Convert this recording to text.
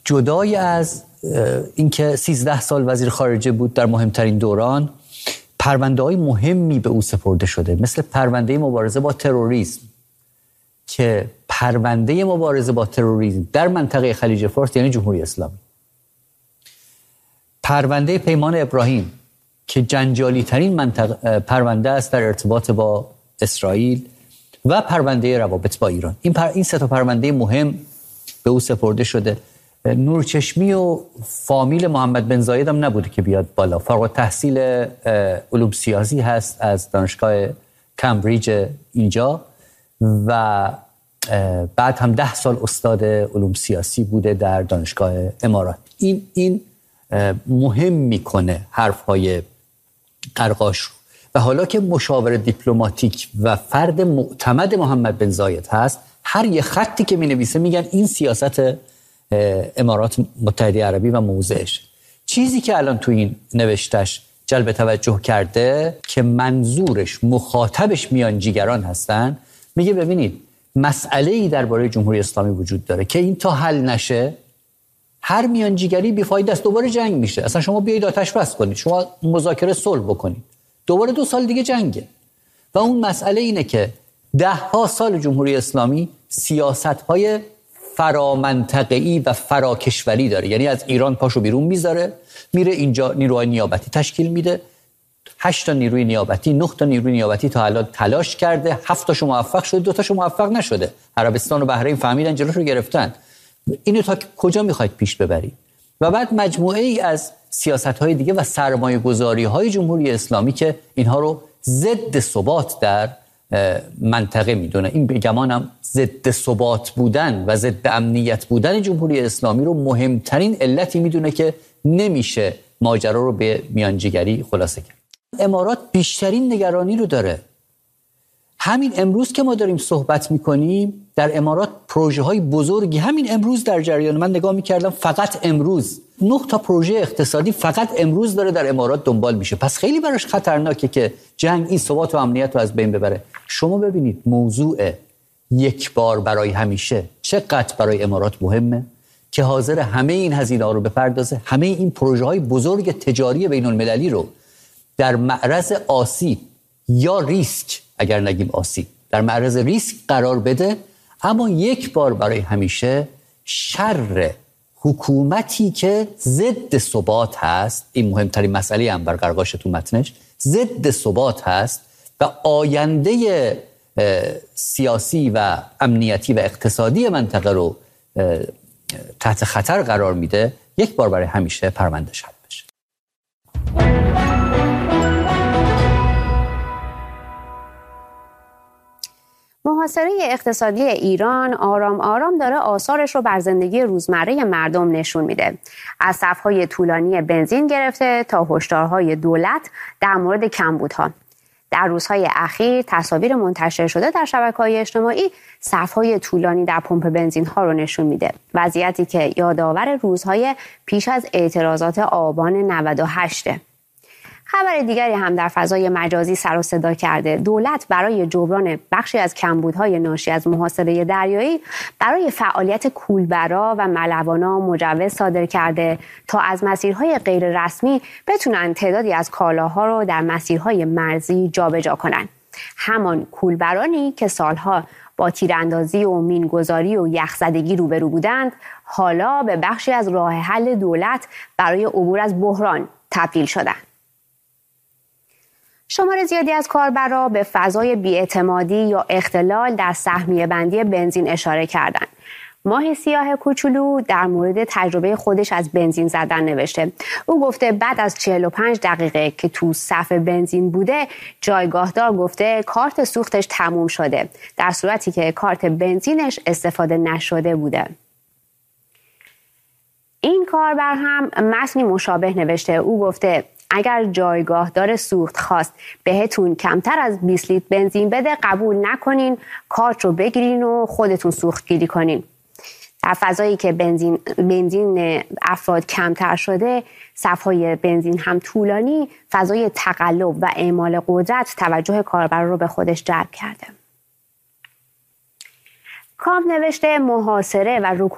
جدای از اینکه 13 سال وزیر خارجه بود در مهمترین دوران، پرونده‌های مهمی به او سپرده شده، مثل پرونده مبارزه با تروریسم که پرونده مبارزه با تروریسم در منطقه خلیج فارس یعنی جمهوری اسلامی، پرونده پیمان ابراهیم که جنجالی ترین پرونده است در ارتباط با اسرائیل و پرونده روابط با ایران. این سه تا پرونده مهم به او سپرده شده. نورچشمی و فامیل محمد بن زاید هم نبوده که بیاد بالا. فارغ التحصیل علوم سیاسی هست از دانشگاه کمبریج اینجا و بعد هم 10 سال استاد علوم سیاسی بوده در دانشگاه امارات. این مهم میکنه حرفهای قرقاش رو. و حالا که مشاور دیپلماتیک و فرد معتمد محمد بن زاید هست، هر یه خطی که می‌نویسه میگن این سیاست امارات متحده عربی و موضعش. چیزی که الان تو این نوشتش جلب توجه کرده که منظورش مخاطبش میانجیگران هستن، میگه ببینید مسئله‌ای درباره جمهوری اسلامی وجود داره که این تا حل نشه هر میانجیگری بیفایده است، دوباره جنگ میشه. اصلا شما بیایید آتش بس کنید، شما مذاکره صلح بکنید، دوباره 2 سال دیگه جنگه. و اون مسئله اینه که 10 سال جمهوری اسلامی سیاست‌های فرامنطقه‌ای و فراکشوری داره، یعنی از ایران پاشو بیرون میذاره، میره اینجا نیروهای نیابتی تشکیل میده. 8 تا نیروی نیابتی، 9 تا نیروی نیابتی تا الان تلاش کرده، 7 تاشو موفق شده، 2 تاشو موفق نشده. عربستان و بحرین فهمیدن جلوشو گرفتن. اینو تا کجا میخواید پیش ببرید؟ و بعد مجموعه ای از سیاست‌های دیگه و سرمایه‌گذاری‌های جمهوری اسلامی که اینها رو ضد ثبات در منطقه میدونه. این به گمانم ضد ثبات بودن و ضد امنیت بودن جمهوری اسلامی رو مهمترین علتی میدونه که نمیشه ماجرا رو به میانجیگری خلاصه کرد. امارات بیشترین نگرانی رو داره. همین امروز که ما داریم صحبت میکنیم در امارات پروژه های بزرگی همین امروز در جریان، من نگاه میکردم فقط امروز 9 تا پروژه اقتصادی فقط امروز داره در امارات دنبال میشه. پس خیلی براش خطرناکه که جنگ این ثبات و امنیت رو از بین ببره. شما ببینید موضوع یک بار برای همیشه چقدر برای امارات مهمه که حاضر همه این هزینه‌ها رو بپردازه، همه این پروژه های بزرگ تجاری بین المللی رو در معرض آسیب یا ریسک، اگر نگیم آسیب، در معرض ریسک قرار بده، اما یک بار برای همیشه شر حکومتی که ضد ثبات هست، این مهمترین مسئله هم بر قرقاش تو متنش، ضد ثبات هست و آینده سیاسی و امنیتی و اقتصادی منطقه رو تحت خطر قرار میده، یک بار برای همیشه پروندهش حل بشه. محاصره اقتصادی ایران آرام آرام داره آثارش رو بر زندگی روزمره مردم نشون میده. از صف‌های طولانی بنزین گرفته تا هشدارهای دولت در مورد کمبودها. در روزهای اخیر تصاویر منتشر شده در شبکه‌های اجتماعی صف‌های طولانی در پمپ بنزین‌ها رو نشون میده. وضعیتی که یادآور روزهای پیش از اعتراضات آبان 98. خبر دیگری هم در فضای مجازی سر و صدا کرده. دولت برای جبران بخشی از کمبودهای ناشی از محاصره دریایی برای فعالیت کولبرا و ملوانا مجوز صادر کرده تا از مسیرهای غیر رسمی بتونن تعدادی از کالاها رو در مسیرهای مرزی جابجا کنن. همان کولبرانی که سالها با تیراندازی و مینگذاری و یخزدگی روبرو بودند، حالا به بخشی از راه حل دولت برای عبور از بحران تبدیل شدند. شمار زیادی از کاربرا به فضای بی‌اعتمادی یا اختلال در سهمیه بندی بنزین اشاره کردند. ماه سیاه کوچولو در مورد تجربه خودش از بنزین زدن نوشته. او گفته بعد از 45 دقیقه که تو صف بنزین بوده، جایگاهدار گفته کارت سوختش تموم شده، در صورتی که کارت بنزینش استفاده نشده بوده. این کاربر هم متنی مشابه نوشته. او گفته اگر جایگاهدار سوخت خواست بهتون کمتر از 20 لیتر بنزین بده، قبول نکنین، کارت رو بگیرین و خودتون سوخت گیری کنین. در فضایی که بنزین افراد کمتر شده، صف‌های بنزین هم طولانی، فضای تقلب و اعمال قدرت توجه کاربر رو به خودش جلب کرده. کامپ نوشته محاصره و